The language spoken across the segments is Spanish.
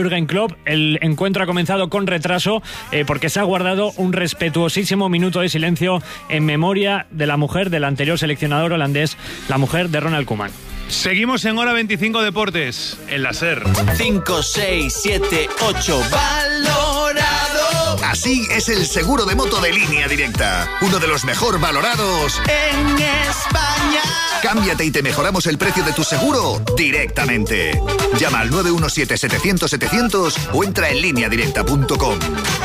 Jürgen Klopp. El encuentro ha comenzado con retraso porque se ha guardado un respetuosísimo minuto de silencio en memoria de la mujer del anterior seleccionador holandés, la mujer de Ronald Koeman. Seguimos en Hora 25 Deportes, en la SER. 5, 6, 7, 8, valorado. Así es el seguro de moto de Línea Directa, uno de los mejor valorados en España. Cámbiate y te mejoramos el precio de tu seguro directamente. Llama al 917-700-700 o entra en lineadirecta.com.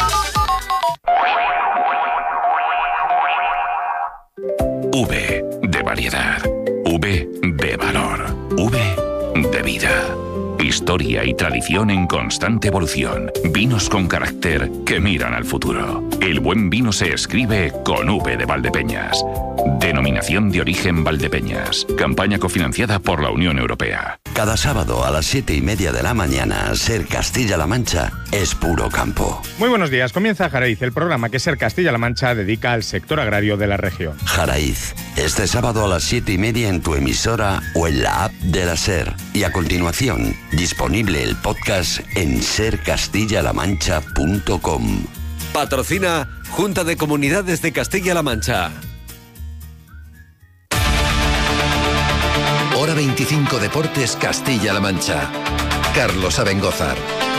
V de variedad. V de valor. V de vida. Historia y tradición en constante evolución. Vinos con carácter que miran al futuro. El buen vino se escribe con V de Valdepeñas. Denominación de origen Valdepeñas. Campaña cofinanciada por la Unión Europea. Cada sábado a las 7:30 de la mañana, SER Castilla-La Mancha es puro campo. Muy buenos días. Comienza Jaraiz, el programa que SER Castilla-La Mancha dedica al sector agrario de la región. Jaraiz, este sábado a las 7:30 en tu emisora o en la app de la SER. Y a continuación, disponible el podcast en sercastillalamancha.com. Patrocina Junta de Comunidades de Castilla-La Mancha. Hora 25 Deportes Castilla-La Mancha. Carlos Abengózar.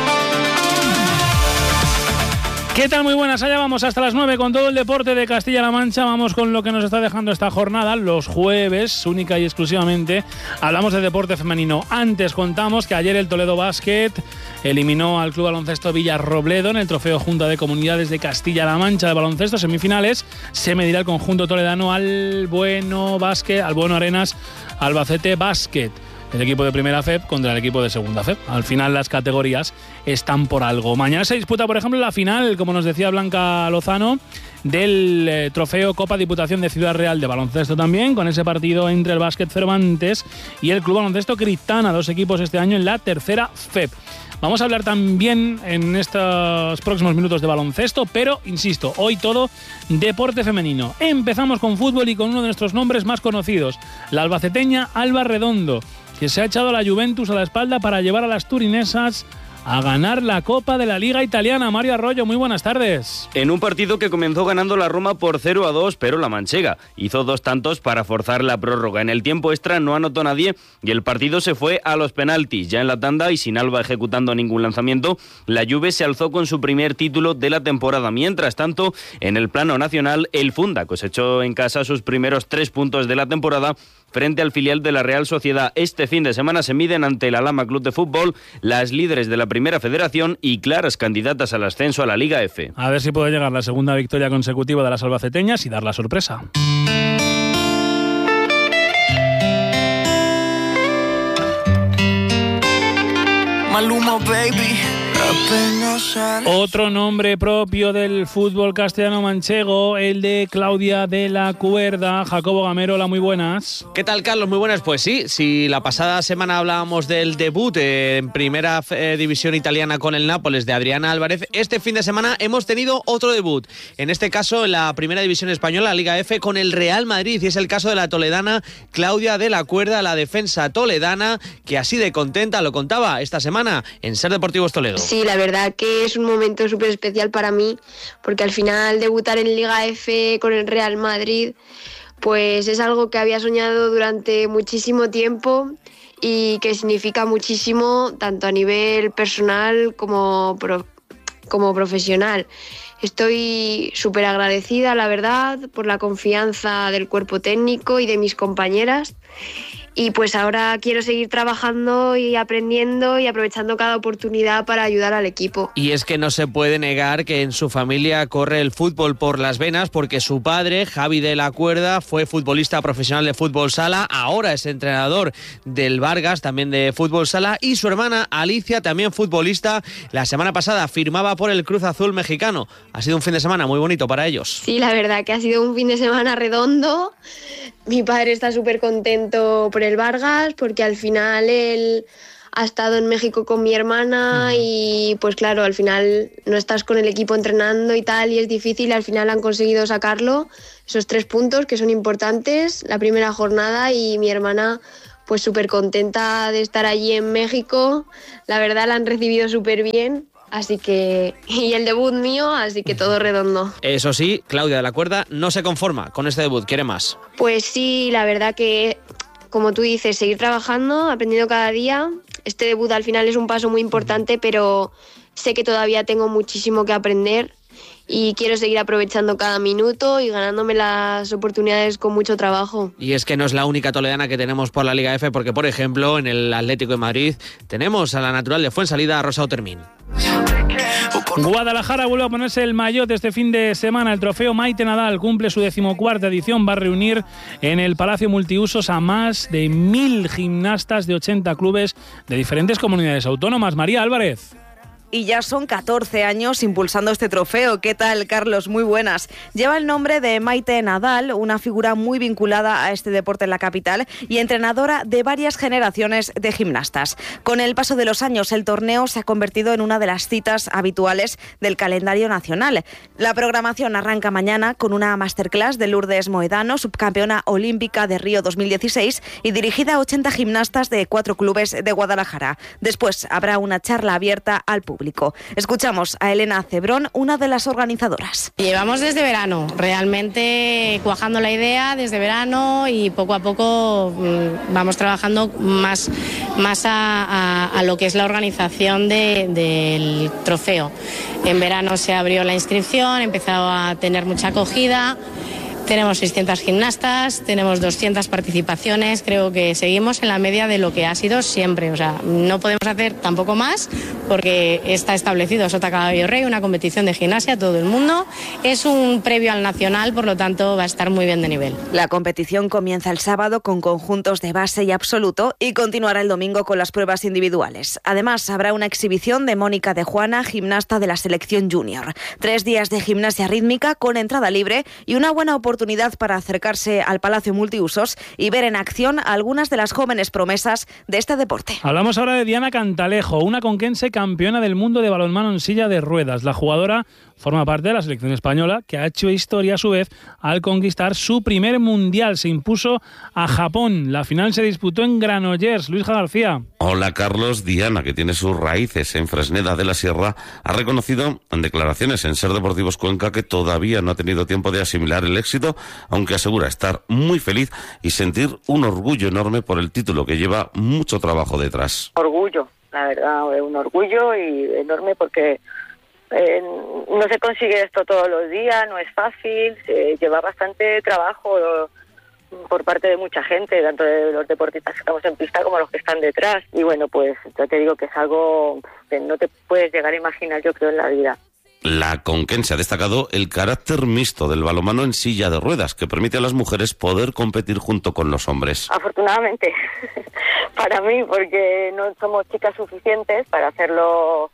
¿Qué tal? Muy buenas, allá vamos hasta las 9 con todo el deporte de Castilla-La Mancha. Vamos con lo que nos está dejando esta jornada, los jueves, única y exclusivamente. Hablamos de deporte femenino. Antes contamos que ayer el Toledo Basket eliminó al Club Baloncesto Villarrobledo en el Trofeo Junta de Comunidades de Castilla-La Mancha de baloncesto. Semifinales se medirá el conjunto toledano al Bueno Arenas Albacete Basket. El equipo de primera FEP contra el equipo de segunda FEP. Al final las categorías están por algo. Mañana se disputa, por ejemplo, la final, como nos decía Blanca Lozano, del trofeo Copa Diputación de Ciudad Real de baloncesto también, con ese partido entre el Básquet Cervantes y el Club Baloncesto Criptana, dos equipos este año en la tercera FEP. Vamos a hablar también en estos próximos minutos de baloncesto, pero, insisto, hoy todo deporte femenino. Empezamos con fútbol y con uno de nuestros nombres más conocidos, la albaceteña Alba Redondo, que se ha echado a la Juventus a la espalda para llevar a las turinesas a ganar la Copa de la Liga Italiana. Mario Arroyo, muy buenas tardes. En un partido que comenzó ganando la Roma por 0-2, pero la manchega hizo 2 tantos para forzar la prórroga. En el tiempo extra no anotó nadie y el partido se fue a los penaltis. Ya en la tanda y sin Alba ejecutando ningún lanzamiento, la Juve se alzó con su primer título de la temporada. Mientras tanto, en el plano nacional, el Funda cosechó en casa sus primeros 3 puntos de la temporada frente al filial de la Real Sociedad. Este fin de semana se miden ante el Alhama Club de Fútbol, las líderes de la Primera Federación y claras candidatas al ascenso a la Liga F. A ver si puede llegar la segunda victoria consecutiva de las albaceteñas y dar la sorpresa. Maluma, baby. Otro nombre propio del fútbol castellano manchego, el de Claudia de la Cuerda. Jacobo Gamero, hola, muy buenas. ¿Qué tal, Carlos? Muy buenas. Pues sí, la pasada semana hablábamos del debut en primera división italiana con el Nápoles de Adriana Álvarez. Este fin de semana hemos tenido otro debut, en este caso en la primera división española, la Liga F, con el Real Madrid, y es el caso de la toledana Claudia de la Cuerda, la defensa toledana, que así de contenta lo contaba esta semana en SER Deportivos Toledo. Sí, la verdad que es un momento súper especial para mí, porque al final debutar en Liga F con el Real Madrid, pues es algo que había soñado durante muchísimo tiempo y que significa muchísimo tanto a nivel personal como profesional. Estoy súper agradecida, la verdad, por la confianza del cuerpo técnico y de mis compañeras. Y pues ahora quiero seguir trabajando y aprendiendo y aprovechando cada oportunidad para ayudar al equipo. Y es que no se puede negar que en su familia corre el fútbol por las venas, porque su padre, Javi de la Cuerda, fue futbolista profesional de fútbol sala, ahora es entrenador del Vargas, también de fútbol sala, y su hermana Alicia, también futbolista, la semana pasada firmaba por el Cruz Azul mexicano. Ha sido un fin de semana muy bonito para ellos. Sí, la verdad que ha sido un fin de semana redondo. Mi padre está súper contento por el Vargas, porque al final él ha estado en México con mi hermana y pues claro, al final no estás con el equipo entrenando y tal, y es difícil. Al final han conseguido sacarlo, esos 3 puntos que son importantes, la primera jornada, y mi hermana pues súper contenta de estar allí en México. La verdad la han recibido súper bien. Así que, y el debut mío, así que todo redondo. Eso sí, Claudia de la Cuerda no se conforma con este debut, quiere más. Pues sí, la verdad que, como tú dices, seguir trabajando, aprendiendo cada día. Este debut al final es un paso muy importante, pero sé que todavía tengo muchísimo que aprender y quiero seguir aprovechando cada minuto y ganándome las oportunidades con mucho trabajo. Y es que no es la única toledana que tenemos por la Liga F, porque por ejemplo en el Atlético de Madrid tenemos a la natural de Fuensalida, Rosa Otermin. Guadalajara vuelve a ponerse el maillot este fin de semana. El trofeo Maite Nadal cumple su 14ª edición. Va a reunir en el Palacio Multiusos a más de 1.000 gimnastas de 80 clubes de diferentes comunidades autónomas. María Álvarez. Y ya son 14 años impulsando este trofeo. ¿Qué tal, Carlos? Muy buenas. Lleva el nombre de Maite Nadal, una figura muy vinculada a este deporte en la capital y entrenadora de varias generaciones de gimnastas. Con el paso de los años, el torneo se ha convertido en una de las citas habituales del calendario nacional. La programación arranca mañana con una masterclass de Lourdes Moedano, subcampeona olímpica de Río 2016 y dirigida a 80 gimnastas de 4 clubes de Guadalajara. Después habrá una charla abierta al público. Escuchamos a Elena Cebrón, una de las organizadoras. Llevamos desde verano, realmente cuajando la idea desde verano y poco a poco vamos trabajando más a lo que es la organización del trofeo. En verano se abrió la inscripción, empezó a tener mucha acogida. Tenemos 600 gimnastas, tenemos 200 participaciones, creo que seguimos en la media de lo que ha sido siempre. O sea, no podemos hacer tampoco más porque está establecido Sota Caballo Rey, una competición de gimnasia, todo el mundo. Es un previo al nacional, por lo tanto va a estar muy bien de nivel. La competición comienza el sábado con conjuntos de base y absoluto y continuará el domingo con las pruebas individuales. Además, habrá una exhibición de Mónica de Juana, gimnasta de la selección junior. 3 días de gimnasia rítmica con entrada libre y una buena oportunidad para acercarse al Palacio Multiusos y ver en acción a algunas de las jóvenes promesas de este deporte. Hablamos ahora de Diana Cantalejo, una conquense campeona del mundo de balonmano en silla de ruedas. La jugadora forma parte de la selección española, que ha hecho historia a su vez al conquistar su primer mundial. Se impuso a Japón. La final se disputó en Granollers. Luis García. Hola, Carlos. Diana, que tiene sus raíces en Fresneda de la Sierra, ha reconocido en declaraciones en Ser Deportivos Cuenca que todavía no ha tenido tiempo de asimilar el éxito, aunque asegura estar muy feliz y sentir un orgullo enorme por el título, que lleva mucho trabajo detrás. Orgullo, la verdad, un orgullo y enorme porque no se consigue esto todos los días, no es fácil, lleva bastante trabajo por parte de mucha gente, tanto de los deportistas que estamos en pista como los que están detrás. Y bueno, pues ya te digo que es algo que no te puedes llegar a imaginar, yo creo, en la vida. La conquense ha destacado el carácter mixto del balonmano en silla de ruedas, que permite a las mujeres poder competir junto con los hombres. Afortunadamente, para mí, porque no somos chicas suficientes para hacerlo,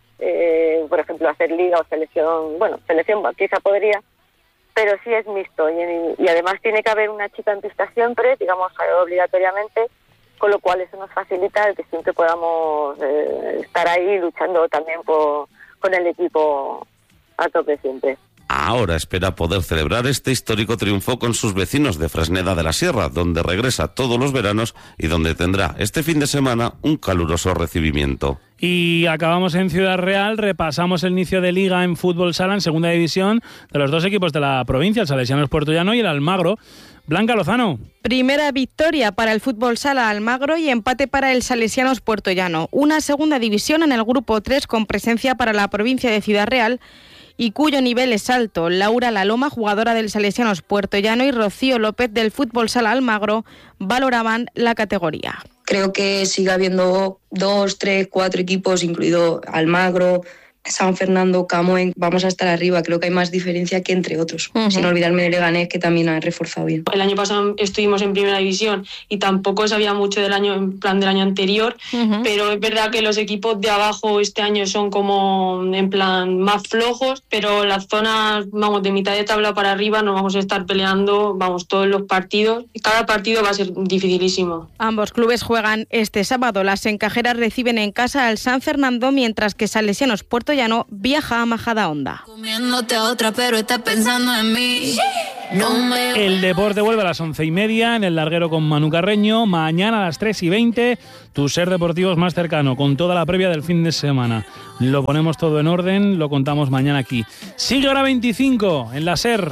por ejemplo, hacer liga o selección. Bueno, selección quizá podría, pero sí es mixto y además tiene que haber una chica en pista siempre, digamos, obligatoriamente, con lo cual eso nos facilita el que siempre podamos estar ahí luchando también con el equipo a tope siempre. Ahora espera poder celebrar este histórico triunfo con sus vecinos de Fresneda de la Sierra, donde regresa todos los veranos y donde tendrá este fin de semana un caluroso recibimiento. Y acabamos en Ciudad Real, repasamos el inicio de Liga en fútbol sala en segunda división de los 2 equipos de la provincia, el Salesianos Puertollano y el Almagro. Blanca Lozano. Primera victoria para el fútbol sala Almagro y empate para el Salesianos Puertollano. Una segunda división en el grupo 3 con presencia para la provincia de Ciudad Real y cuyo nivel es alto. Laura Laloma, jugadora del Salesianos Puertollano, y Rocío López del fútbol sala Almagro valoraban la categoría. Creo que sigue habiendo 2, 3, 4 equipos, incluido Almagro, San Fernando, Camoen, vamos a estar arriba. Creo que hay más diferencia que entre otros. Sin olvidarme de Leganés, que también ha reforzado bien. El año pasado estuvimos en primera división y tampoco sabía mucho del año, en plan del año anterior, pero es verdad que los equipos de abajo este año son como en plan más flojos, pero las zonas, vamos, de mitad de tabla para arriba nos vamos a estar peleando, vamos, todos los partidos, y cada partido va a ser dificilísimo. Ambos clubes juegan este sábado. Las encajeras reciben en casa al San Fernando, mientras que Salesianos Puertollano viaja a Majadahonda. Comiéndote a otra, pero estás pensando en mí. El deporte vuelve a las 11:30 en el larguero con Manu Carreño. Mañana a las 3:20, tu Ser Deportivos más cercano, con toda la previa del fin de semana. Lo ponemos todo en orden, lo contamos mañana aquí. Sigue Hora 25 en la Ser.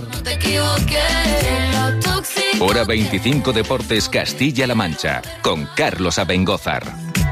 Hora 25 Deportes Castilla-La Mancha, con Carlos Abengózar.